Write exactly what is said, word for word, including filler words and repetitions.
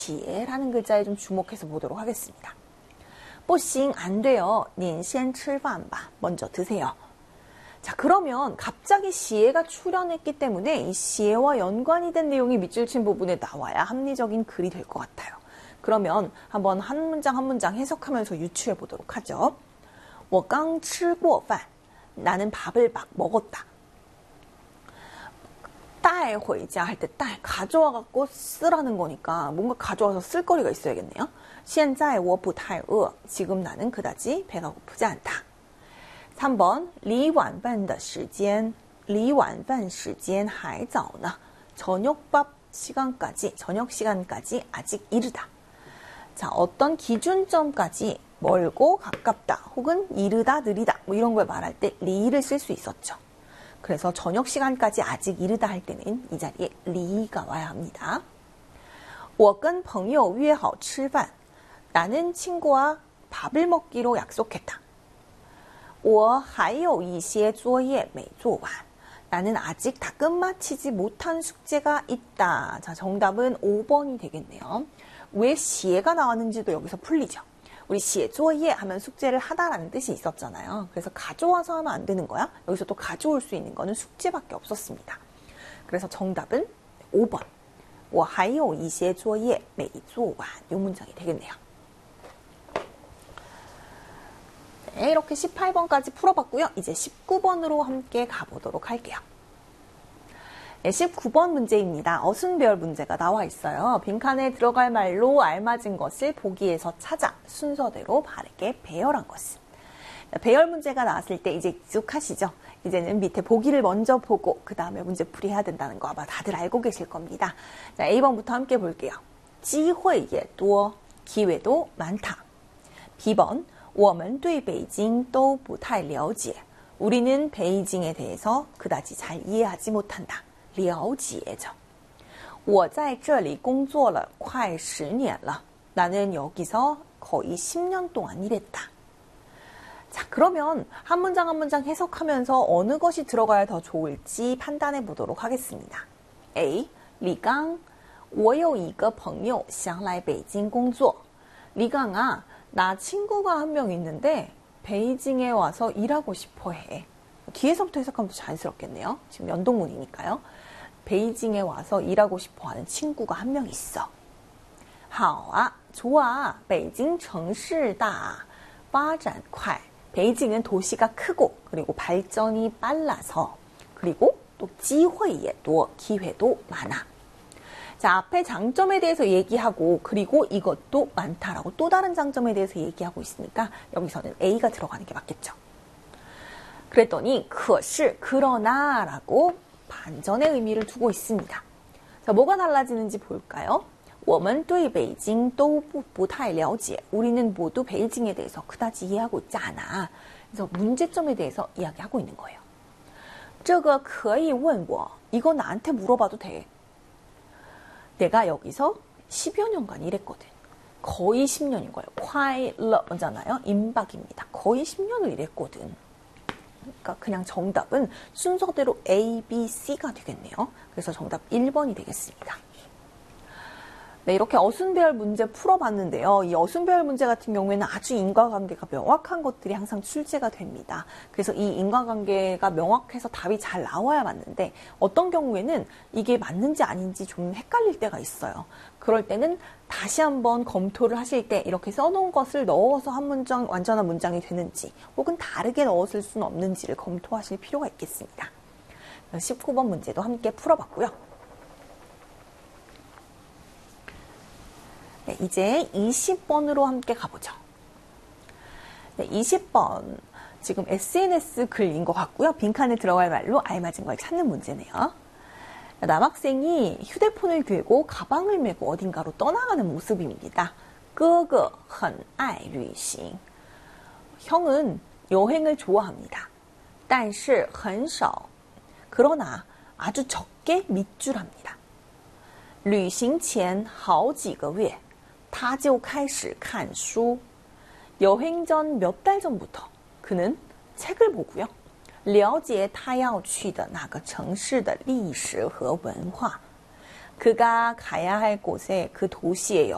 라는 글자에 좀 주목해서 보도록 하겠습니다. 不行, 안 돼요. 您先吃饭吧. 먼저 드세요. 자, 그러면 갑자기 시에가 출연했기 때문에 이 시에와 연관이 된 내용이 밑줄 친 부분에 나와야 합리적인 글이 될 것 같아요. 그러면 한번 한 문장 한 문장 해석하면서 유추해 보도록 하죠. 我刚吃过饭. 나는 밥을 막 먹었다. 带回家 할 때带, 가져와갖고 쓰라는 거니까 뭔가 가져와서 쓸 거리가 있어야겠네요. 现在我不太饿. 지금 나는 그다지 배가 고프지 않다. 삼 번, 离晚饭的时间, 离晚饭时间还早呢. 저녁밥 시간까지, 저녁 시간까지 아직 이르다. 자, 어떤 기준점까지 멀고 가깝다, 혹은 이르다, 느리다, 뭐 이런 걸 말할 때 리를 쓸 수 있었죠. 그래서 저녁 시간까지 아직 이르다 할 때는 이 자리에 리가 와야 합니다. 我跟朋友约好吃饭. 나는 친구와 밥을 먹기로 약속했다. 我还有一些作业没做完. 나는 아직 다 끝마치지 못한 숙제가 있다. 자, 정답은 오 번이 되겠네요. 왜 시에가 나왔는지도 여기서 풀리죠. 우리 시에 조예 하면 숙제를 하다라는 뜻이 있었잖아요. 그래서 가져와서 하면 안 되는 거야. 여기서 또 가져올 수 있는 거는 숙제밖에 없었습니다. 그래서 정답은 오 번. 我还有一些作业没做完. 이 문장이 되겠네요. 네, 이렇게 십팔 번까지 풀어봤고요. 이제 십구 번으로 함께 가보도록 할게요. 네, 십구 번 문제입니다. 어순배열 문제가 나와 있어요. 빈칸에 들어갈 말로 알맞은 것을 보기에서 찾아 순서대로 바르게 배열한 것은. 배열 문제가 나왔을 때 이제 익숙하시죠? 이제는 밑에 보기를 먼저 보고 그 다음에 문제풀이 해야 된다는 거 아마 다들 알고 계실 겁니다. 자, 에이 번부터 함께 볼게요. 机会也多, 기회도 많다. 비 번, 我们对北京都不太了解. 우리는 베이징에 대해서 그다지 잘 이해하지 못한다. 了解죠. 我在这里工作了快十年了. 나는 여기서 거의 십 년 동안 일했다. 자, 그러면 한 문장 한 문장 해석하면서 어느 것이 들어가야 더 좋을지 판단해 보도록 하겠습니다. A. 李刚,我有一个朋友想来北京工作. 리강아, 나 친구가 한 명 있는데 베이징에 와서 일하고 싶어 해. 뒤에서부터 해석하면 더 자연스럽겠네요. 지금 연동문이니까요. 베이징에 와서 일하고 싶어 하는 친구가 한 명 있어. 好啊, 좋아. 北京城市大,发展快. 베이징은 도시가 크고 그리고 발전이 빨라서, 그리고 또 机会也多, 기회도 많아. 자, 앞에 장점에 대해서 얘기하고 그리고 이것도 많다라고 또 다른 장점에 대해서 얘기하고 있으니까 여기서는 A가 들어가는 게 맞겠죠. 그랬더니 可是, 그러나 라고 반전의 의미를 두고 있습니다. 자, 뭐가 달라지는지 볼까요? 我们对北京都不太了解. 우리는 모두 베이징에 대해서 그다지 이해하고 있지 않아. 그래서 문제점에 대해서 이야기하고 있는 거예요. 这个可以问我. 이거 나한테 물어봐도 돼. 내가 여기서 십여 년간 일했거든. 거의 십 년인 거예요. 快了잖아요. 임박입니다. 거의 십 년을 일했거든. 그러니까 그냥 정답은 순서대로 A, B, C가 되겠네요. 그래서 정답 일 번이 되겠습니다. 네, 이렇게 어순배열 문제 풀어봤는데요. 이 어순배열 문제 같은 경우에는 아주 인과관계가 명확한 것들이 항상 출제가 됩니다. 그래서 이 인과관계가 명확해서 답이 잘 나와야 맞는데 어떤 경우에는 이게 맞는지 아닌지 좀 헷갈릴 때가 있어요. 그럴 때는 다시 한번 검토를 하실 때 이렇게 써놓은 것을 넣어서 한 문장, 완전한 문장이 되는지 혹은 다르게 넣었을 수는 없는지를 검토하실 필요가 있겠습니다. 십구 번 문제도 함께 풀어봤고요. 네, 이제 이십 번으로 함께 가보죠. 네, 이십 번. 지금 에스엔에스 글인 것 같고요. 빈칸에 들어갈 말로 알맞은 걸 찾는 문제네요. 남학생이 휴대폰을 들고 가방을 메고 어딘가로 떠나가는 모습입니다. 哥哥很爱旅行. 형은 여행을 좋아합니다. 但是很少. 그러나 아주 적게 밑줄합니다. 旅行前好几个月他就开始看书. 여행 전 몇 달 전부터 그는 책을 보고요. 了解他要去的那个城市的历史和文化. 그가 가야 할 곳의 그 도시의